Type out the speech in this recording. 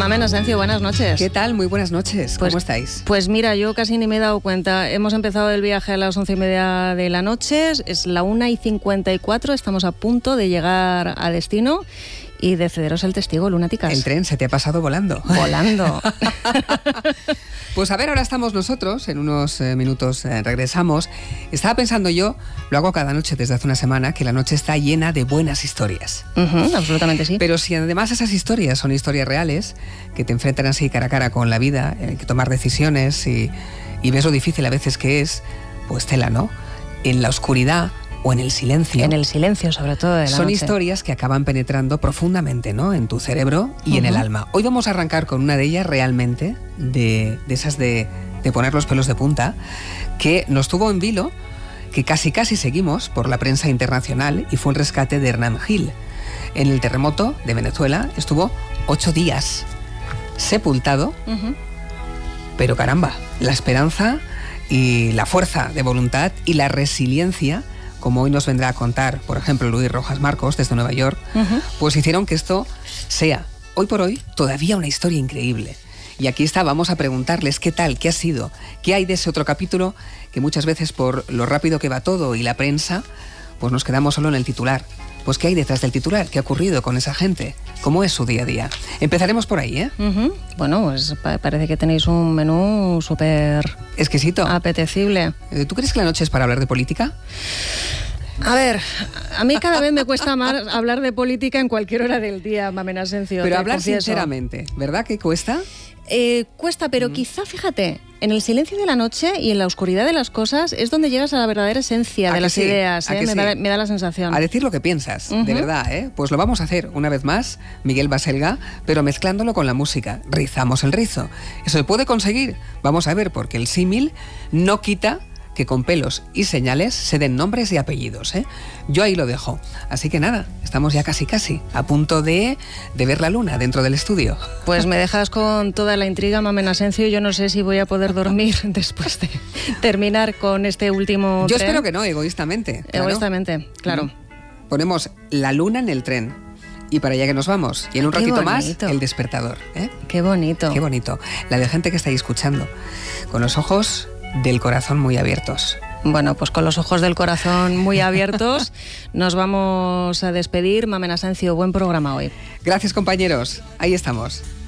Mamen Asencio, buenas noches. ¿Qué tal? Muy buenas noches. ¿Cómo estáis? Pues mira, yo casi ni me he dado cuenta. Hemos empezado el viaje a las 11:30 de la noche, es la 1:54, estamos a punto de llegar a destino y de cederos el testigo, lunáticas. El tren se te ha pasado volando. Volando. Pues a ver, ahora estamos nosotros, en unos minutos regresamos. Estaba pensando yo, lo hago cada noche desde hace una semana, que la noche está llena de buenas historias. Absolutamente sí. Pero si además esas historias son historias reales, que te enfrentan así cara a cara con la vida, hay que tomar decisiones y ves lo difícil a veces que es, pues tela, ¿no? En la oscuridad o en el silencio. En el silencio, sobre todo, de la Son noche. historias que acaban penetrando profundamente, ¿no? En tu cerebro y en el alma. Hoy vamos a arrancar con una de ellas realmente, de esas de poner los pelos de punta, que nos tuvo en vilo, que casi seguimos por la prensa internacional, y fue el rescate de Hernán Gil. En el terremoto de Venezuela estuvo 8 días sepultado, pero caramba, la esperanza y la fuerza de voluntad y la resiliencia, como hoy nos vendrá a contar, por ejemplo, Luis Rojas Marcos, desde Nueva York, pues hicieron que esto sea, hoy por hoy, todavía una historia increíble. Y aquí está, vamos a preguntarles qué tal, qué ha sido, qué hay de ese otro capítulo, que muchas veces por lo rápido que va todo y la prensa, pues nos quedamos solo en el titular. Pues qué hay detrás del titular, qué ha ocurrido con esa gente, cómo es su día a día. Empezaremos por ahí, ¿eh? Bueno, pues parece que tenéis un menú súper exquisito, apetecible. ¿Tú crees que la noche es para hablar de política? A ver, a mí cada vez me cuesta más hablar de política en cualquier hora del día, Mamen Asencio. Pero hablar sinceramente, ¿verdad que cuesta? Cuesta, pero quizá, fíjate, en el silencio de la noche y en la oscuridad de las cosas es donde llegas a la verdadera esencia de las ideas. Me da la sensación. A decir lo que piensas, de verdad, ¿eh? Pues lo vamos a hacer una vez más, Miguel Baselga, pero mezclándolo con la música. Rizamos el rizo. ¿Eso se puede conseguir? Vamos a ver, porque el símil no quita que con pelos y señales se den nombres y apellidos, ¿eh? Yo ahí lo dejo. Así que nada, estamos ya casi a punto de ver la luna dentro del estudio. Pues me dejas con toda la intriga, Mamen Asencio. Yo no sé si voy a poder dormir después de terminar con este último Yo tren. espero que no, egoístamente. Claro. Egoístamente, claro. Ponemos la luna en el tren y para allá que nos vamos. Y en un ratito más, el despertador, ¿eh? Qué bonito. Qué bonito. La de gente que está ahí escuchando, con los ojos del corazón muy abiertos. Bueno, pues con los ojos del corazón muy abiertos nos vamos a despedir. Mamen Asencio, buen programa hoy. Gracias, compañeros. Ahí estamos.